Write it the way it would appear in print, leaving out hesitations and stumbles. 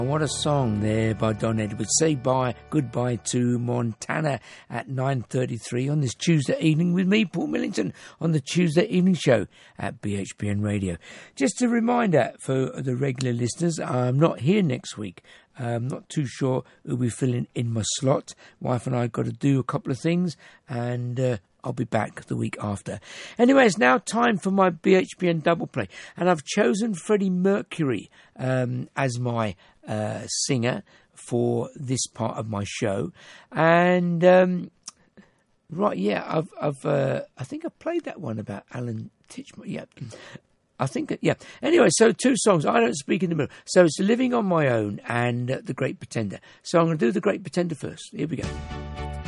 What a song there by Don Edwards. Say goodbye to Montana at 9:33 on this Tuesday evening with me, Paul Millington, on the Tuesday evening show at BHBN Radio. Just a reminder for the regular listeners, I'm not here next week. I'm not too sure who'll be filling in my slot. Wife and I got to do a couple of things, and I'll be back the week after. Anyway, it's now time for my BHBN double play, and I've chosen Freddie Mercury as my singer for this part of my show. And I think I played that one about Alan Titchmarsh. Yeah. I think, yeah. Anyway, so two songs. I Don't Speak in the Middle. So it's Living on My Own and The Great Pretender. So I'm going to do The Great Pretender first. Here we go.